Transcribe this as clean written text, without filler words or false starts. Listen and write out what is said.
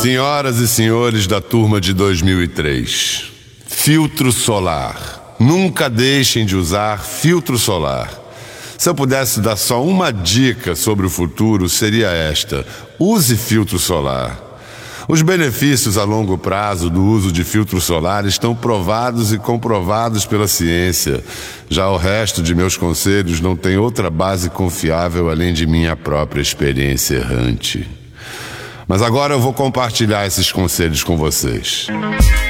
Senhoras e senhores da turma de 2003, filtro solar. Nunca deixem de usar filtro solar. Se eu pudesse dar só uma dica sobre o futuro, seria esta: use filtro solar. Os benefícios a longo prazo do uso de filtro solar estão provados e comprovados pela ciência. Já o resto de meus conselhos não tem outra base confiável além de minha própria experiência errante. Mas agora eu vou compartilhar esses conselhos com vocês.